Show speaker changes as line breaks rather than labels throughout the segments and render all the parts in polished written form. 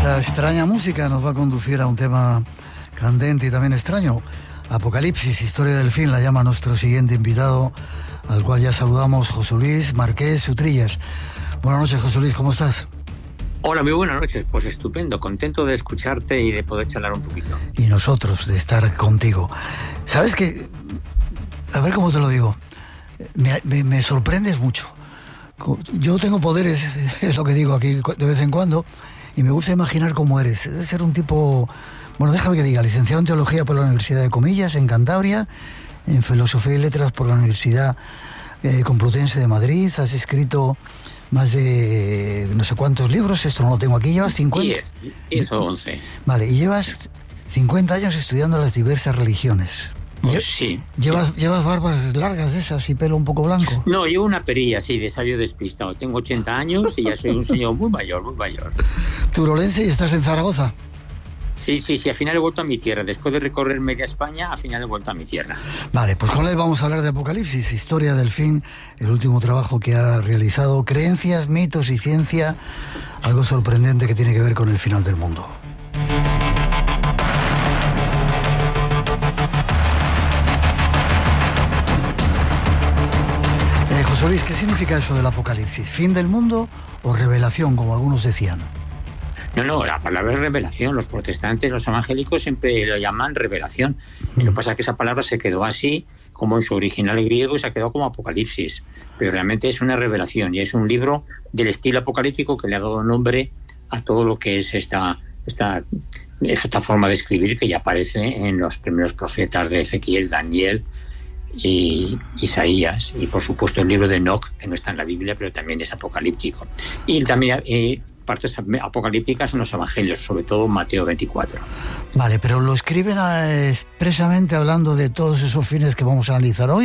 Esta extraña música nos va a conducir a un tema candente y también extraño. Apocalipsis, historia del fin, la llama nuestro siguiente invitado, al cual ya saludamos, José Luis Marqués Utrillas. Buenas noches, José Luis, ¿cómo estás?
Hola, muy buenas noches. Pues estupendo, contento de escucharte y de poder charlar un poquito.
Y nosotros de estar contigo. ¿Sabes qué? A ver cómo te lo digo. Me sorprendes mucho. Yo tengo poderes, es lo que digo aquí de vez en cuando, y me gusta imaginar cómo eres. Debe ser un tipo, bueno, déjame que diga, licenciado en Teología por la Universidad de Comillas, en Cantabria, en Filosofía y Letras por la Universidad Complutense de Madrid. Has escrito más de no sé cuántos libros, esto no lo tengo aquí, llevas 50...
10 o 11.
Vale, y llevas 50 años estudiando las diversas religiones.
Pues sí.
¿Llevas barbas largas de esas y pelo un poco blanco?
No, llevo una perilla así de sabio despistado. Tengo 80 años y ya soy un señor muy mayor, muy mayor.
¿Turolense y estás en Zaragoza?
Sí, al final he vuelto a mi tierra. Después de recorrer media España, al final he vuelto a mi tierra.
Vale, pues con él vamos a hablar de Apocalipsis, historia del fin, el último trabajo que ha realizado, creencias, mitos y ciencia, algo sorprendente que tiene que ver con el final del mundo. José Luis, ¿qué significa eso del Apocalipsis? ¿Fin del mundo o revelación, como algunos decían?
No, la palabra es revelación. Los protestantes, los evangélicos siempre lo llaman revelación. Y lo que pasa es que esa palabra se quedó así, como en su original griego, y se ha quedado como Apocalipsis. Pero realmente es una revelación y es un libro del estilo apocalíptico que le ha dado nombre a todo lo que es esta forma de escribir que ya aparece en los primeros profetas de Ezequiel, Daniel y Isaías, y por supuesto el libro de Enoc, que no está en la Biblia pero también es apocalíptico, y también partes apocalípticas en los evangelios, sobre todo Mateo 24. Vale,
pero ¿lo escriben expresamente hablando de todos esos fines que vamos a analizar hoy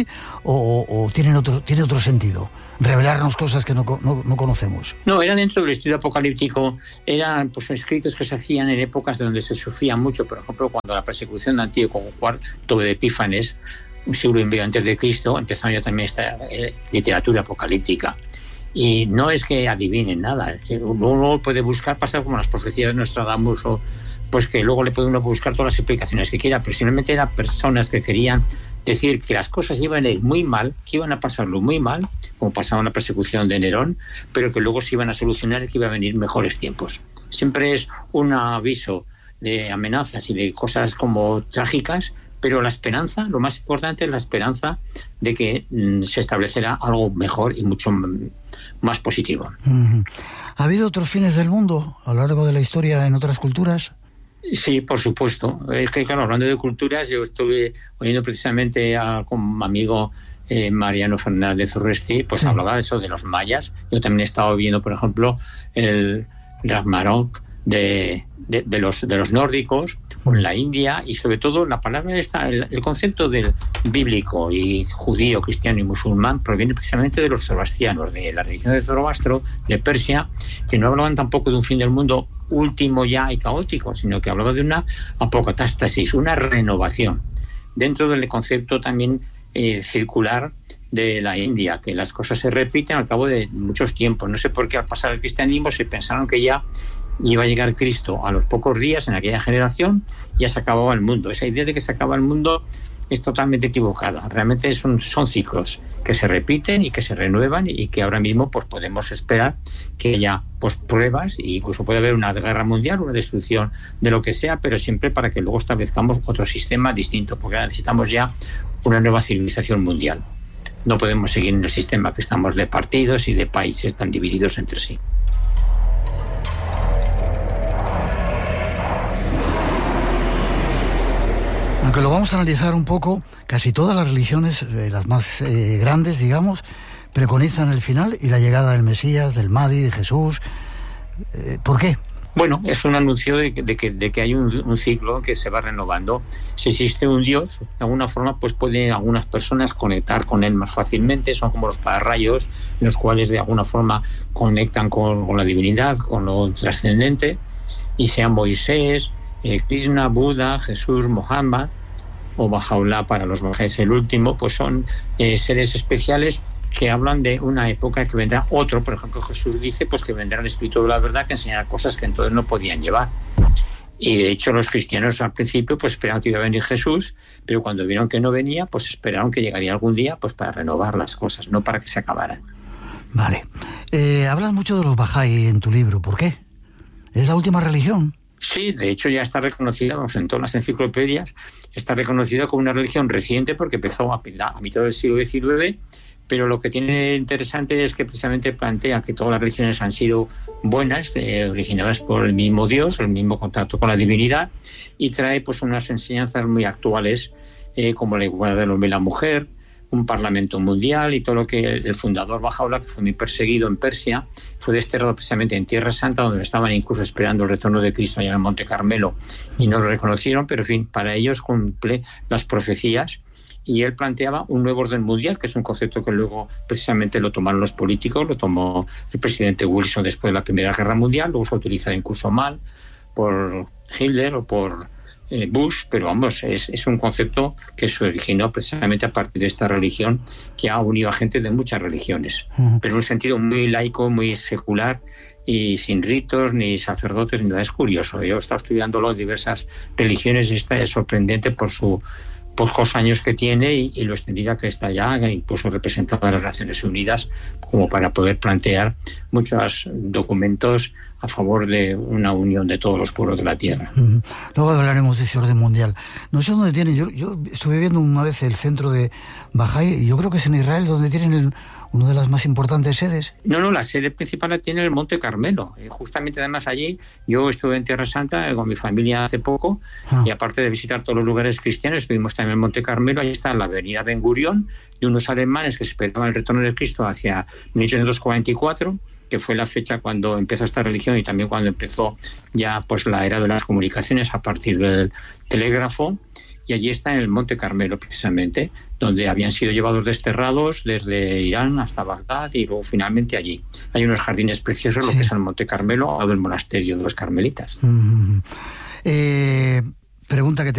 o tiene otro sentido? Revelarnos cosas que no conocemos.
No, era dentro del estilo apocalíptico, eran pues escritos que se hacían en épocas donde se sufría mucho, por ejemplo cuando la persecución de Antíoco IV de Epífanes, un siglo y medio antes de Cristo, empezó ya también esta literatura apocalíptica. Y no es que adivinen nada, uno puede buscar, pasar como las profecías de Nostradamus, o pues que luego le puede uno buscar todas las explicaciones que quiera, pero simplemente eran personas que querían decir que las cosas iban a ir muy mal, que iban a pasarlo muy mal, como pasaba en la persecución de Nerón, pero que luego se iban a solucionar y que iban a venir mejores tiempos. Siempre es un aviso de amenazas y de cosas como trágicas, pero la esperanza, lo más importante es la esperanza de que se establecerá algo mejor y mucho más positivo.
¿Ha habido otros fines del mundo a lo largo de la historia en otras culturas?
Sí, por supuesto. Es que, claro, hablando de culturas, yo estuve oyendo precisamente con mi amigo Mariano Fernández Urresti, pues sí, hablaba de eso, de los mayas. Yo también he estado viendo, por ejemplo, el Ragnarok de los nórdicos, o en la India, y sobre todo la palabra el concepto del bíblico y judío, cristiano y musulmán proviene precisamente de los zoroastrianos, de la religión de Zoroastro, de Persia, que no hablaban tampoco de un fin del mundo último ya y caótico, sino que hablaba de una apocatástasis, una renovación, dentro del concepto también circular de la India, que las cosas se repiten al cabo de muchos tiempos. No sé por qué al pasar el cristianismo se pensaron que ya iba a llegar Cristo a los pocos días en aquella generación, ya se acababa el mundo. Esa idea de que se acaba el mundo es totalmente equivocada. Realmente son ciclos que se repiten y que se renuevan, y que ahora mismo pues podemos esperar que haya pues pruebas, e incluso puede haber una guerra mundial, una destrucción de lo que sea, pero siempre para que luego establezcamos otro sistema distinto, porque necesitamos ya una nueva civilización mundial. No podemos seguir en el sistema que estamos de partidos y de países tan divididos entre sí.
Aunque lo vamos a analizar un poco, casi todas las religiones, las más grandes, digamos, preconizan el final y la llegada del Mesías, del Mahdi, de Jesús. ¿Por qué?
Bueno, es un anuncio de que hay un ciclo que se va renovando. Si existe un Dios, de alguna forma, pues pueden algunas personas conectar con él más fácilmente. Son como los pararrayos, en los cuales de alguna forma conectan con la divinidad, con lo trascendente, y sean Moisés, Krishna, Buda, Jesús, Mohammed o Bahá'u'lláh para los bahá'ís el último, pues son seres especiales que hablan de una época que vendrá otro. Por ejemplo, Jesús dice pues que vendrá el Espíritu de la verdad que enseñará cosas que entonces no podían llevar. Y de hecho los cristianos al principio pues esperaban que iba a venir Jesús, pero cuando vieron que no venía, pues esperaron que llegaría algún día pues para renovar las cosas, no para que se acabaran.
Vale. Hablas mucho de los Bahá'í en tu libro. ¿Por qué? ¿Es la última religión?
Sí, de hecho ya está reconocida, vamos, en todas las enciclopedias, está reconocida como una religión reciente porque empezó a mitad del siglo XIX, pero lo que tiene interesante es que precisamente plantea que todas las religiones han sido buenas, originadas por el mismo Dios, el mismo contacto con la divinidad, y trae pues unas enseñanzas muy actuales, como la igualdad del hombre y la mujer, un parlamento mundial y todo lo que el fundador Bahá'u'lláh, que fue muy perseguido en Persia, fue desterrado precisamente en Tierra Santa, donde estaban incluso esperando el retorno de Cristo allá en el Monte Carmelo, y no lo reconocieron, pero en fin, para ellos cumple las profecías. Y él planteaba un nuevo orden mundial, que es un concepto que luego precisamente lo tomaron los políticos, lo tomó el presidente Wilson después de la Primera Guerra Mundial, luego se utiliza incluso mal por Hitler o por Bush, pero vamos, es un concepto que se originó precisamente a partir de esta religión que ha unido a gente de muchas religiones, pero en un sentido muy laico, muy secular y sin ritos, ni sacerdotes, ni nada. Es curioso, yo he estado estudiándolo en diversas religiones y esta es sorprendente por sus pocos años que tiene y lo extendida que está ya, incluso representada en las Naciones Unidas, como para poder plantear muchos documentos a favor de una unión de todos los pueblos de la Tierra.
Luego hablaremos de ese orden mundial. No sé dónde tienen, yo estuve viendo una vez el centro de Bahá'í, y yo creo que es en Israel donde tienen una de las más importantes sedes.
No, la sede principal la tiene el Monte Carmelo. Justamente además allí, yo estuve en Tierra Santa con mi familia hace poco, y aparte de visitar todos los lugares cristianos, estuvimos también en el Monte Carmelo. Allí está la avenida Ben Gurión, y unos alemanes que esperaban el retorno de Cristo hacia 1844, que fue la fecha cuando empezó esta religión y también cuando empezó ya pues la era de las comunicaciones a partir del telégrafo. Y allí está en el Monte Carmelo precisamente, donde habían sido llevados desterrados desde Irán hasta Bagdad y luego finalmente allí. Hay unos jardines preciosos, lo que es el Monte Carmelo, al lado del monasterio de los carmelitas.
Pregunta que